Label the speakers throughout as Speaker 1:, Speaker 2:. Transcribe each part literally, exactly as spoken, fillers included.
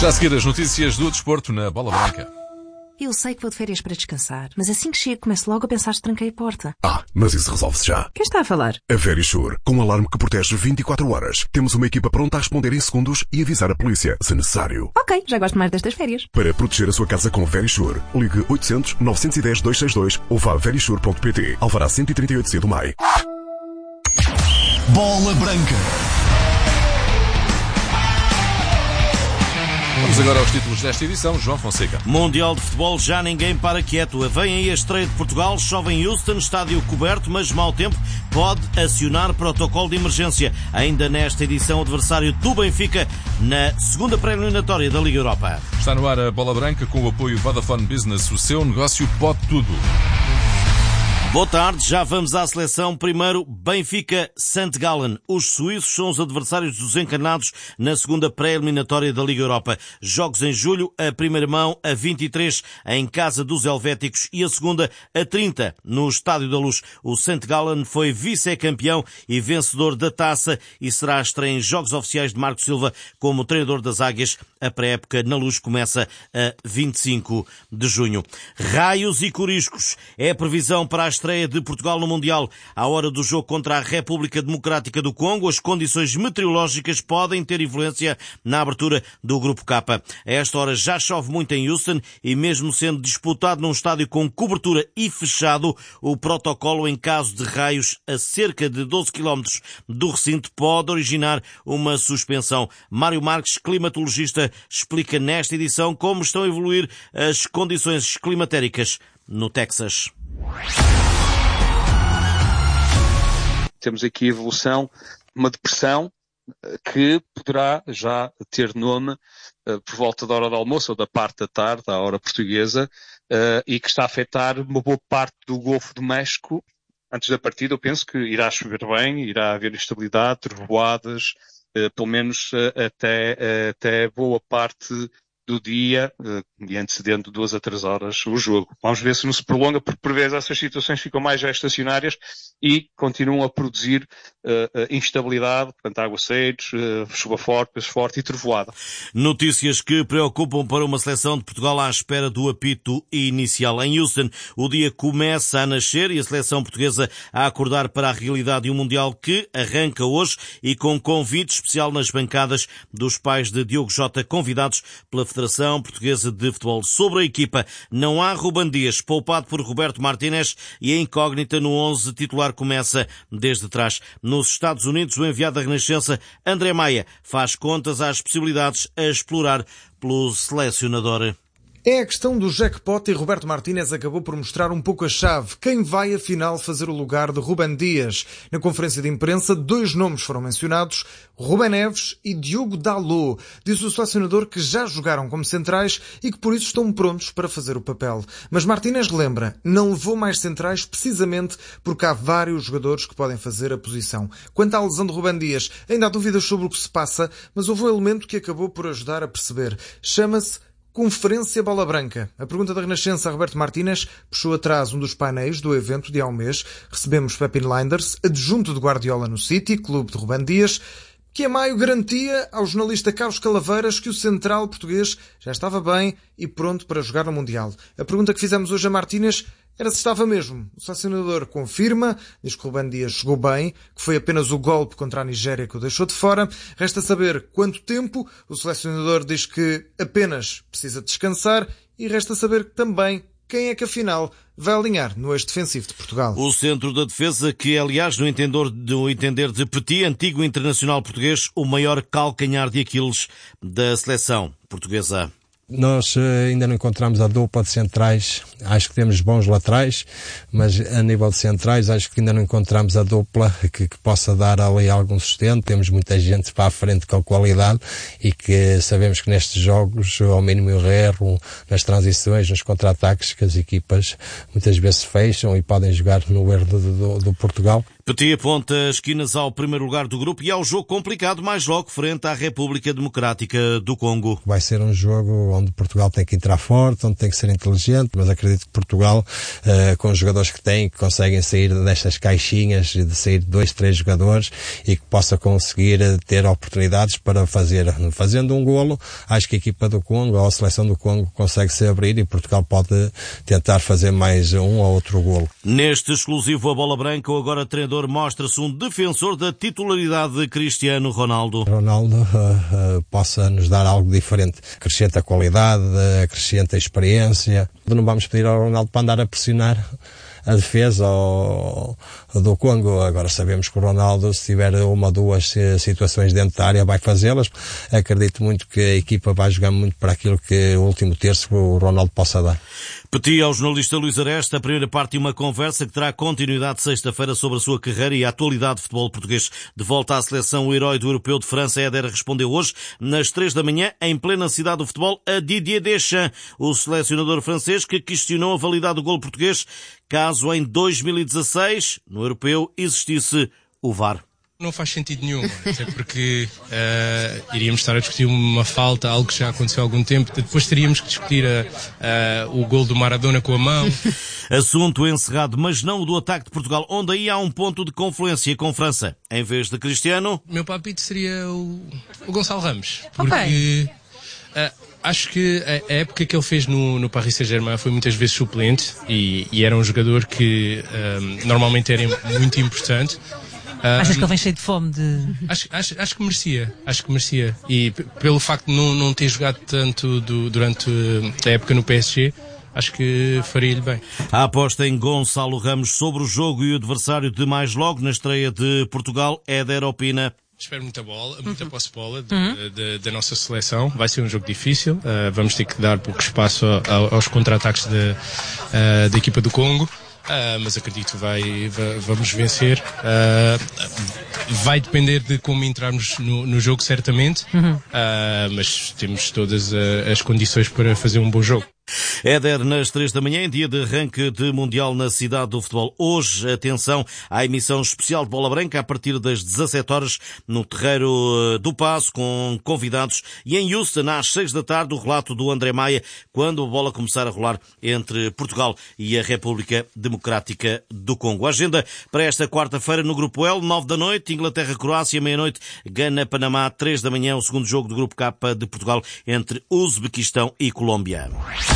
Speaker 1: Já a seguir as notícias do desporto na Bola Branca.
Speaker 2: Eu sei que vou de férias para descansar, mas assim que chego começo logo a pensar se tranquei a porta.
Speaker 3: Ah, mas isso resolve-se já.
Speaker 2: Quem está a falar?
Speaker 3: A Verisure, com um alarme que protege vinte e quatro horas. Temos uma equipa pronta a responder em segundos e avisar a polícia, se necessário.
Speaker 2: Ok, já gosto mais destas férias.
Speaker 3: Para proteger a sua casa com Verisure, ligue oitocentos, novecentos e dez, duzentos e sessenta e dois ou vá a verisure ponto pt. Alvará cento e trinta e oito C do M A I.
Speaker 4: Bola Branca.
Speaker 1: Vamos agora aos títulos desta edição. João Fonseca.
Speaker 5: Mundial de Futebol, já ninguém para quieto. Vem aí a estreia de Portugal, chove em Houston, estádio coberto, mas mau tempo pode acionar protocolo de emergência. Ainda nesta edição, adversário do Benfica na segunda pré-eliminatória da Liga Europa.
Speaker 1: Está no ar a Bola Branca com o apoio Vodafone Business. O seu negócio pode tudo.
Speaker 5: Boa tarde, já vamos à seleção. Primeiro, Benfica-Saint Gallen. Os suíços são os adversários dos encarnados na segunda pré-eliminatória da Liga Europa. Jogos em julho, a primeira mão a vinte e três em casa dos helvéticos e a segunda a trinta no Estádio da Luz. O Saint Gallen foi vice-campeão e vencedor da taça e será a estreia em jogos oficiais de Marco Silva como treinador das Águias. A pré-época na Luz começa a vinte e cinco de junho. Raios e coriscos é a previsão para a estreia de Portugal no Mundial. À hora do jogo contra a República Democrática do Congo, as condições meteorológicas podem ter influência na abertura do Grupo K. A esta hora já chove muito em Houston e mesmo sendo disputado num estádio com cobertura e fechado, o protocolo em caso de raios a cerca de doze quilómetros do recinto pode originar uma suspensão. Mário Marques, climatologista, explica nesta edição como estão a evoluir as condições climatéricas no Texas.
Speaker 6: Temos aqui a evolução de uma depressão que poderá já ter nome por volta da hora do almoço ou da parte da tarde, à hora portuguesa, e que está a afetar uma boa parte do Golfo do México. Antes da partida eu penso que irá chover bem, irá haver instabilidade, trovoadas, pelo menos até, até boa parte do dia e antecedendo duas a três horas o jogo. Vamos ver se não se prolonga, porque por vezes essas situações ficam mais já estacionárias e continuam a produzir uh, instabilidade, portanto aguaceiros, uh, chuva forte, peso forte e trovoada.
Speaker 5: Notícias que preocupam para uma seleção de Portugal à espera do apito inicial. Em Houston, o dia começa a nascer e a seleção portuguesa a acordar para a realidade de um Mundial que arranca hoje e com convite especial nas bancadas dos pais de Diogo Jota, convidados pela Federação Portuguesa de Futebol. Sobre a equipa, não há Ruben Dias, poupado por Roberto Martínez, e a incógnita no onze titular começa desde trás. Nos Estados Unidos, o enviado da Renascença, André Maia, faz contas às possibilidades a explorar pelo selecionador.
Speaker 7: É a questão do jackpot e Roberto Martínez acabou por mostrar um pouco a chave. Quem vai, afinal, fazer o lugar de Ruben Dias? Na conferência de imprensa, dois nomes foram mencionados, Rubén Neves e Diogo Dalot. Diz o selecionador que já jogaram como centrais e que por isso estão prontos para fazer o papel. Mas Martínez lembra, não levou mais centrais precisamente porque há vários jogadores que podem fazer a posição. Quanto à lesão de Ruben Dias, ainda há dúvidas sobre o que se passa, mas houve um elemento que acabou por ajudar a perceber. Chama-se Conferência Bola Branca. A pergunta da Renascença a Roberto Martínez puxou atrás um dos painéis do evento de há um mês. Recebemos Pepin Linders, adjunto de Guardiola no City, clube de Ruben Dias, que a maio garantia ao jornalista Carlos Calaveiras que o central português já estava bem e pronto para jogar no Mundial. A pergunta que fizemos hoje a Martínez era se estava mesmo. O selecionador confirma, diz que Ruben Dias jogou bem, que foi apenas o golpe contra a Nigéria que o deixou de fora. Resta saber quanto tempo. O selecionador diz que apenas precisa descansar e resta saber também quem é que afinal vai alinhar no eixo defensivo de Portugal.
Speaker 5: O centro da defesa, que é, aliás, no entender, no entender de Petit, antigo internacional português, o maior calcanhar de Aquiles da seleção portuguesa.
Speaker 8: Nós ainda não encontramos a dupla de centrais, acho que temos bons laterais, mas a nível de centrais acho que ainda não encontramos a dupla que, que possa dar ali algum sustento. Temos muita gente para a frente com qualidade e que sabemos que nestes jogos, ao mínimo erro, nas transições, nos contra-ataques, que as equipas muitas vezes fecham e podem jogar no erro do, do, do Portugal.
Speaker 5: Petit aponta esquinas ao primeiro lugar do grupo e ao jogo complicado mais logo frente à República Democrática do Congo.
Speaker 8: Vai ser um jogo onde Portugal tem que entrar forte, onde tem que ser inteligente, mas acredito que Portugal, uh, com os jogadores que tem, que conseguem sair destas caixinhas, de sair dois, três jogadores e que possa conseguir ter oportunidades para fazer, fazendo um golo, acho que a equipa do Congo, ou a seleção do Congo, consegue se abrir e Portugal pode tentar fazer mais um ou outro golo.
Speaker 5: Neste exclusivo A Bola Branca, o agora treinador mostra-se um defensor da titularidade de Cristiano Ronaldo.
Speaker 8: Ronaldo uh, uh, possa nos dar algo diferente. Acrescenta a qualidade, acrescenta a experiência. Não vamos pedir ao Ronaldo para andar a pressionar a defesa ao, do Congo. Agora sabemos que o Ronaldo, se tiver uma ou duas situações dentro da área, vai fazê-las. Acredito muito que a equipa vai jogar muito para aquilo que o último terço o Ronaldo possa dar.
Speaker 5: Petit ao jornalista Luís Aresta, a primeira parte de uma conversa que terá continuidade sexta-feira sobre a sua carreira e a atualidade do futebol português. De volta à seleção, o herói do Europeu de França, Éder, respondeu hoje, nas três da manhã, em plena cidade do futebol, a Didier Deschamps, o selecionador francês que questionou a validade do golo português caso em dois mil e dezasseis, no Europeu, existisse o V A R.
Speaker 4: Não faz sentido nenhum, até porque uh, iríamos estar a discutir uma falta, algo que já aconteceu há algum tempo, depois teríamos que discutir uh, uh, o golo do Maradona com a mão.
Speaker 5: Assunto encerrado, mas não o do ataque de Portugal, onde aí há um ponto de confluência com França. Em vez de Cristiano...
Speaker 4: Meu palpite seria o, o Gonçalo Ramos, porque... Okay. Uh, Acho que a época que ele fez no, no Paris Saint-Germain foi muitas vezes suplente e, e era um jogador que um, normalmente era muito importante. Um,
Speaker 9: Achas que ele vem cheio de fome de...
Speaker 4: Acho, acho, acho que merecia, acho que merecia. E p- pelo facto de não, não ter jogado tanto do, durante a época no P S G, acho que faria-lhe bem.
Speaker 5: A aposta em Gonçalo Ramos sobre o jogo e o adversário de mais logo na estreia de Portugal, Éder opina...
Speaker 4: Espero muita bola, muita posse de bola uhum. da nossa seleção. Vai ser um jogo difícil. Uh, vamos ter que dar pouco espaço a, aos contra-ataques da, uh, da equipa do Congo. Uh, mas acredito que vai, vai, vamos vencer. Uh, vai depender de como entrarmos no, no jogo, certamente. Uhum. Uh, mas temos todas as condições para fazer um bom jogo.
Speaker 5: Éder, nas três da manhã, em dia de arranque de Mundial na cidade do futebol. Hoje, atenção à emissão especial de Bola Branca a partir das dezassete horas no Terreiro do Paço, com convidados. E em Houston, às seis da tarde, o relato do André Maia, quando a bola começar a rolar entre Portugal e a República Democrática do Congo. A agenda para esta quarta-feira no Grupo L, nove da noite, Inglaterra-Croácia, meia-noite, Gana-Panamá, três da manhã, o segundo jogo do Grupo K de Portugal entre Uzbequistão e Colômbia.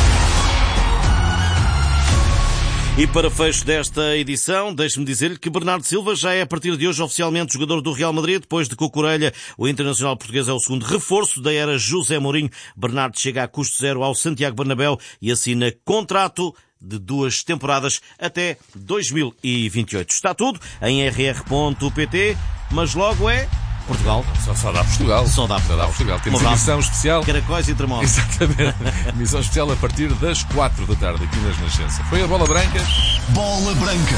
Speaker 5: E para fecho desta edição, deixe-me dizer-lhe que Bernardo Silva já é a partir de hoje oficialmente jogador do Real Madrid. Depois de Cucurella, o internacional português é o segundo reforço da era José Mourinho. Bernardo chega a custo zero ao Santiago Bernabéu e assina contrato de duas temporadas até dois mil e vinte e oito. Está tudo em r r ponto p t, mas logo é... Portugal.
Speaker 1: Só, só dá Portugal.
Speaker 5: Só dá Portugal.
Speaker 1: Só dá Portugal. Temos uma emissão especial.
Speaker 5: Caracóis e tremosos.
Speaker 1: Exatamente. Emissão especial a partir das quatro da tarde aqui nas Nascença. Foi a Bola Branca.
Speaker 10: Bola Branca.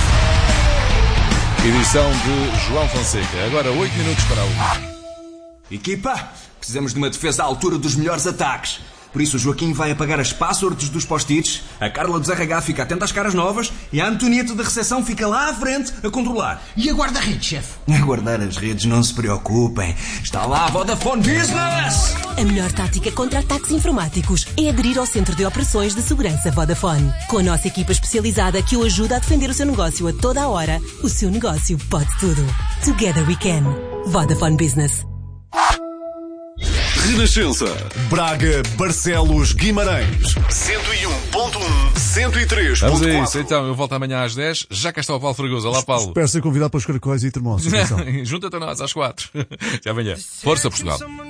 Speaker 1: Edição de João Fonseca. Agora oito minutos para a uma.
Speaker 11: Equipa, precisamos de uma defesa à altura dos melhores ataques. Por isso o Joaquim vai apagar as passwords dos post-its, a Carla dos R H fica atenta às caras novas e a Antonieta da recepção fica lá à frente a controlar.
Speaker 10: E a guarda-redes, chefe?
Speaker 11: A guardar as redes, não se preocupem. Está lá a Vodafone Business!
Speaker 12: A melhor tática contra ataques informáticos é aderir ao Centro de Operações de Segurança Vodafone. Com a nossa equipa especializada que o ajuda a defender o seu negócio a toda a hora, o seu negócio pode tudo. Together we can. Vodafone Business.
Speaker 10: Renascença, Braga, Barcelos, Guimarães, cento e um ponto um, cento e três ponto quatro.
Speaker 1: Vamos a isso, então, eu volto amanhã às dez, já cá está o Paulo Fragoso. Olá, Paulo.
Speaker 13: Espero ser convidado para os caracóis e termossos.
Speaker 1: Junta-te a nós às quatro. Até amanhã. Força, Portugal.